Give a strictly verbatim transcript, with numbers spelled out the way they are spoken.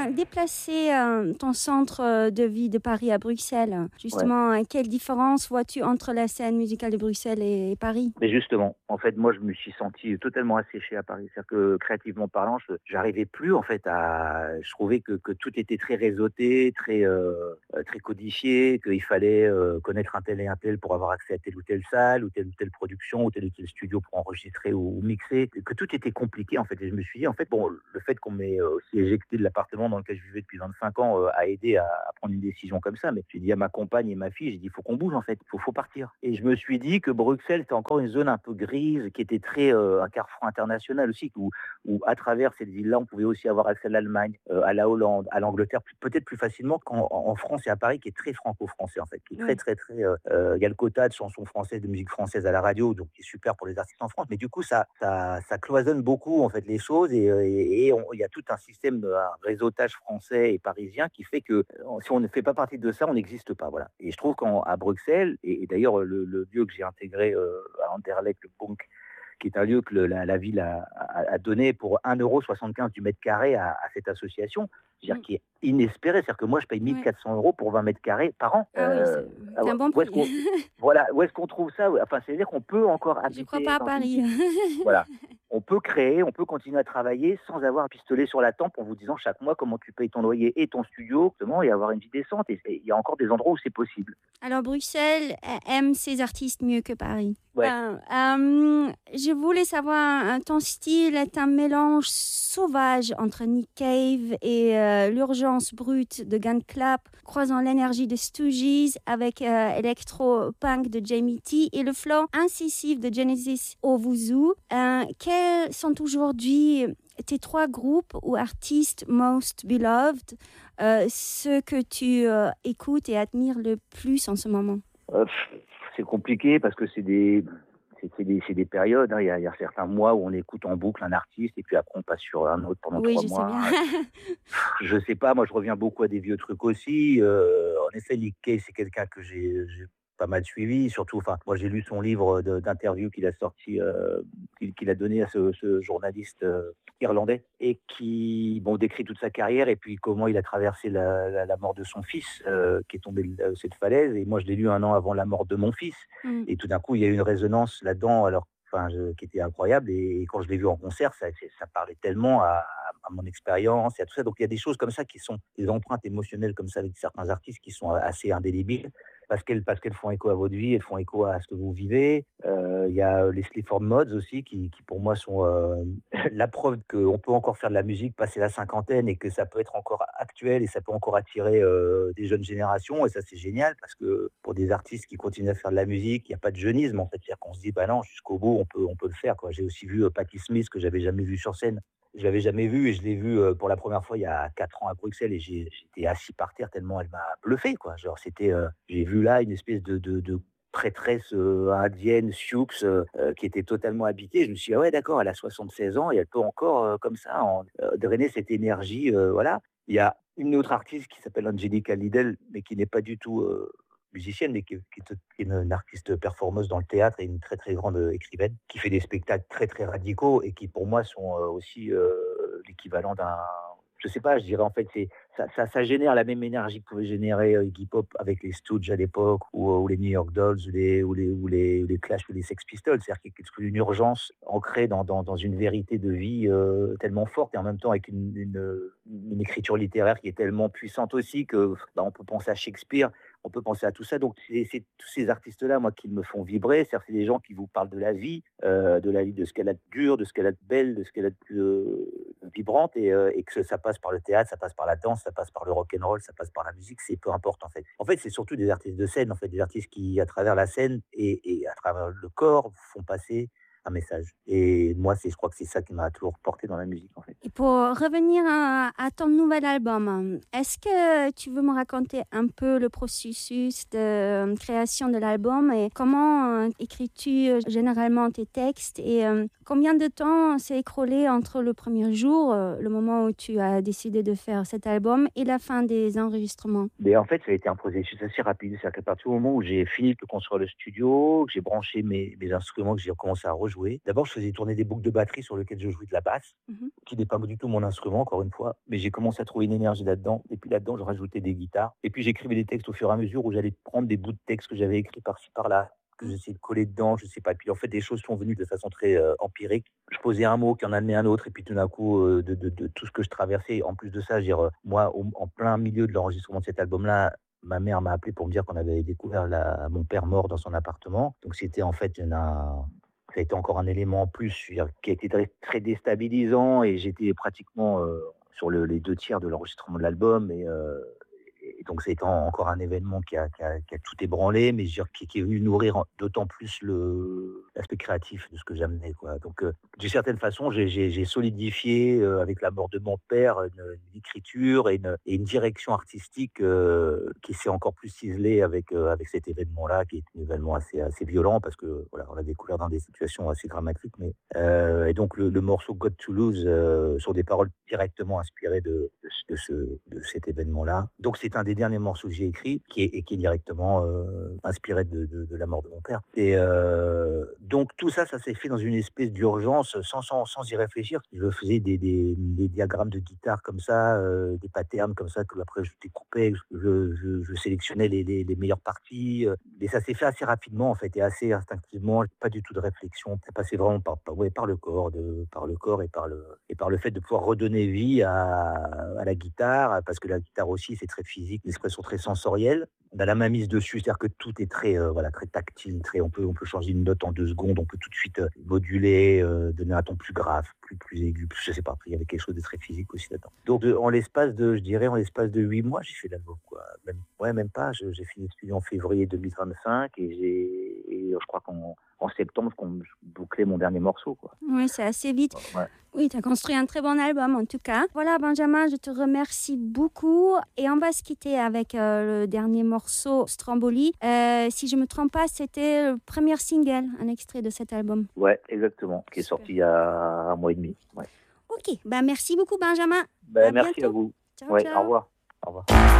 as déplacé euh, ton centre de vie de Paris à Bruxelles. Justement, ouais. Quelle différence vois-tu entre la scène musicale de Bruxelles et, et Paris? Mais justement, en fait, moi, je me suis senti totalement asséché à Paris. C'est-à-dire que, créativement parlant, je j'arrivais plus, en fait, à... Je trouvais que, que tout était très réseauté, très, euh, très codifié, qu'il fallait euh, connaître un tel et un tel pour avoir accès à telle ou telle salle, ou telle ou telle production, ou tel ou tel studio pour enregistrer ou, ou mixer, que tout était compliqué, en fait. Et je me suis dit, en fait, bon, le fait qu'on m'ait aussi éjecté de l'appartement dans lequel je vivais depuis vingt-cinq ans euh, a aidé à, à prendre une décision comme ça. Mais j'ai dit à ma compagne et ma fille, j'ai dit, il faut qu'on bouge, en fait, il faut, faut partir. Et je me suis dit que Bruxelles, c'était encore une zone un peu grise, qui était très euh, un carrefour international aussi, où, où à travers cette ville-là, on pouvait aussi avoir accès à l'Allemagne, euh, à la Hollande, à l'Angleterre, peut-être plus facilement qu'en en France et à Paris, qui est très franco-français, en fait, qui est très, très, très... Euh, euh, il y a le quota de chansons françaises, de musique française à la radio, donc qui est super pour les artistes en France, mais du coup, ça, ça, ça cloisonne beaucoup, en fait, les choses, et, et, et on, il y a tout un système, de, un réseautage français et parisien qui fait que si on ne fait pas partie de ça, on n'existe pas, voilà. Et je trouve qu'à Bruxelles, et, et d'ailleurs, le, le lieu que j'ai intégré euh, à Anderlecht, le Punk, qui est un lieu que le, la, la ville a, a, a donné pour un euro soixante-quinze du mètre carré à, à cette association, c'est-à-dire mmh. qui est inespéré. C'est-à-dire que moi, je paye mille quatre cents euros pour vingt mètres carrés par an. Ah euh, oui, c'est, c'est un bon prix. Voilà, où est-ce qu'on trouve ça? Enfin, c'est-à-dire qu'on peut encore habiter... Je crois pas à Paris. Une... Voilà. On peut créer, on peut continuer à travailler sans avoir un pistolet sur la tempe en vous disant chaque mois comment tu payes ton loyer et ton studio, justement, et avoir une vie décente. Et il y a encore des endroits où c'est possible. Alors, Bruxelles aime ses artistes mieux que Paris. Ouais. Euh, euh, je voulais savoir, ton style est un mélange sauvage entre Nick Cave et euh, l'urgence brute de Gun Clap, croisant l'énergie de Stooges avec euh, électro-punk de Jamie T et le flow incisif de Genesis Owuzu. Euh, quels sont aujourd'hui tes trois groupes ou artistes most beloved, euh, ceux que tu euh, écoutes et admires le plus en ce moment? euh, C'est compliqué parce que c'est des, c'est, c'est des, c'est des périodes. Hein. Il y a, il y a certains mois où on écoute en boucle un artiste et puis après on passe sur un autre pendant oui, trois je mois. Sais bien. Je sais pas, moi je reviens beaucoup à des vieux trucs aussi. Euh, en effet, Nick Cave, c'est quelqu'un que j'ai, j'ai pas mal suivi. Surtout, enfin, moi j'ai lu son livre de, d'interview qu'il a sorti, euh, qu'il, qu'il a donné à ce, ce journaliste euh, irlandais et qui, bon, décrit toute sa carrière et puis comment il a traversé la, la, la mort de son fils euh, qui est tombé de cette falaise. Et moi je l'ai lu un an avant la mort de mon fils. Mm. Et tout d'un coup, il y a eu une résonance là-dedans, alors, enfin, je, qui était incroyable. Et, et quand je l'ai vu en concert, ça, ça parlait tellement à, à mon expérience et à tout ça. Donc il y a des choses comme ça qui sont des empreintes émotionnelles comme ça avec certains artistes qui sont assez indélébiles. Parce qu'elles, parce qu'elles font écho à votre vie, elles font écho à ce que vous vivez. Euh, il y a les Sleaford Mods aussi, qui, qui pour moi sont euh, la preuve qu'on peut encore faire de la musique, passer la cinquantaine, et que ça peut être encore actuel et ça peut encore attirer euh, des jeunes générations. Et ça, c'est génial, parce que pour des artistes qui continuent à faire de la musique, il n'y a pas de jeunisme, en fait. C'est-à-dire qu'on se dit, bah non, jusqu'au bout, on peut, on peut le faire, quoi. J'ai aussi vu euh, Patti Smith, que j'avais jamais vu sur scène. Je l'avais jamais vue et je l'ai vue pour la première fois il y a quatre ans à Bruxelles et j'ai, j'étais assis par terre tellement elle m'a bluffé, quoi. Genre c'était, euh, j'ai vu là une espèce de, de, de prêtresse euh, indienne, Sioux, euh, qui était totalement habitée. Je me suis dit, ah ouais, d'accord, elle a soixante-seize ans et elle peut encore, euh, comme ça, en, euh, drainer cette énergie. Euh, voilà. Il y a une autre artiste qui s'appelle Angelica Lidl, mais qui n'est pas du tout... Euh, musicienne, mais qui, qui est une, une artiste performeuse dans le théâtre et une très très grande écrivaine, qui fait des spectacles très très radicaux et qui pour moi sont euh, aussi euh, l'équivalent d'un... Je sais pas, je dirais en fait, c'est, ça, ça, ça génère la même énergie que pouvait générer euh, Iggy Pop avec les Stooges à l'époque, ou, ou les New York Dolls, ou les, ou les, ou les, ou les Clash, ou les Sex Pistols. C'est-à-dire qu'il y a une urgence ancrée dans, dans, dans une vérité de vie euh, tellement forte et en même temps avec une, une, une écriture littéraire qui est tellement puissante aussi que bah, on peut penser à Shakespeare. On peut penser à tout ça. Donc, c'est, c'est tous ces artistes-là, moi, qui me font vibrer. C'est-à-dire, c'est des gens qui vous parlent de la vie, euh, de la vie, de ce qu'elle a de dur, de ce qu'elle a de belle, de ce qu'elle a de plus euh, vibrante, et, euh, et que ça passe par le théâtre, ça passe par la danse, ça passe par le rock'n'roll, ça passe par la musique. C'est peu importe, en fait. En fait, c'est surtout des artistes de scène, en fait, des artistes qui, à travers la scène et, et à travers le corps, font passer un message. Et moi, c'est, je crois que c'est ça qui m'a toujours porté dans la musique, en fait. Et pour revenir à, à ton nouvel album, est-ce que tu veux me raconter un peu le processus de création de l'album et comment euh, écris-tu généralement tes textes et euh, Combien de temps s'est écoulé entre le premier jour, euh, le moment où tu as décidé de faire cet album, et la fin des enregistrements? Mais en fait, ça a été un processus assez rapide. C'est-à-dire qu'à partir du moment où j'ai fini de construire le studio, que j'ai branché mes, mes instruments, que j'ai commencé à rejouer, d'abord, je faisais tourner des boucles de batterie sur lesquelles je jouais de la basse, Mhm. qui n'est pas du tout mon instrument, encore une fois. Mais j'ai commencé à trouver une énergie là-dedans. Et puis là-dedans, je rajoutais des guitares. Et puis j'écrivais des textes au fur et à mesure où j'allais prendre des bouts de textes que j'avais écrits par-ci, par-là, que j'essayais de coller dedans, je sais pas. Et puis en fait, des choses sont venues de façon très euh, empirique. Je posais un mot qui en amenait un autre, et puis tout d'un coup, euh, de, de, de tout ce que je traversais, en plus de ça, je veux dire, euh, moi, au- en plein milieu de l'enregistrement de cet album-là, ma mère m'a appelé pour me dire qu'on avait découvert la- mon père mort dans son appartement. Donc c'était en fait une- un, ça a été encore un élément en plus, je veux dire, qui a été très, très déstabilisant, et j'étais pratiquement euh, sur le- les deux tiers de l'enregistrement de l'album. Et, euh, et donc c'est encore un événement qui a, qui a- qui a tout ébranlé, mais je veux dire, qui, qui est venu nourrir en- d'autant plus le l'aspect créatif de ce que j'amenais, quoi. Donc euh, d'une certaine façon, j'ai j'ai- j'ai solidifié euh, avec la mort de mon père une, une écriture et une, et une direction artistique euh, qui s'est encore plus ciselée avec euh, avec cet événement-là, qui est un événement assez assez violent, parce que voilà, on l'a découvert dans des situations assez dramatiques. Mais euh, et donc le, le morceau God to Lose euh, sont des paroles directement inspirées de, de, ce- de ce de cet événement-là. Donc c'est un des derniers morceaux que j'ai écrit, qui est, et qui est directement euh, inspiré de, de, de la mort de mon père. Et euh, donc tout ça, ça s'est fait dans une espèce d'urgence, sans, sans, sans y réfléchir. Je faisais des, des, des diagrammes de guitare comme ça, euh, des patterns comme ça, que après je découpais, je, je, je sélectionnais les, les, les meilleures parties. euh, Et ça s'est fait assez rapidement, en fait, et assez instinctivement, pas du tout de réflexion. Ça passait vraiment par, par, ouais, par le corps, de, par le corps et par le, et par le fait de pouvoir redonner vie à, à la guitare, parce que la guitare aussi, c'est très physique, une expression très sensorielle. On a la main mise dessus, c'est-à-dire que tout est très, euh, voilà, très tactile, très, on peut, on peut changer une note en deux secondes, on peut tout de suite euh, moduler, euh, donner un ton plus grave, plus, plus aigu, plus, je sais pas. Il y avait quelque chose de très physique aussi là-dedans. Donc, de, en l'espace de, je dirais, en l'espace de huit mois, j'ai fait l'album, quoi. Même, ouais, même pas. Je- J'ai fini le studio en février deux mille vingt-cinq, et j'ai, et je crois qu'en en septembre, qu'on bouclait mon dernier morceau, quoi. Oui, c'est assez vite. Ouais. Oui, tu as construit un très bon album en tout cas. Voilà, Benjamin, je te remercie beaucoup. Et on va se quitter avec euh, le dernier morceau, Stromboli. Euh, si je ne me trompe pas, c'était le premier single, un extrait de cet album. Ouais, exactement. Qui est Super. sorti il y a un mois et demi. Ouais. Ok, ben merci beaucoup, Benjamin. Ben, À merci à bientôt. vous. Ciao, Ouais, au ciao. revoir. Au revoir.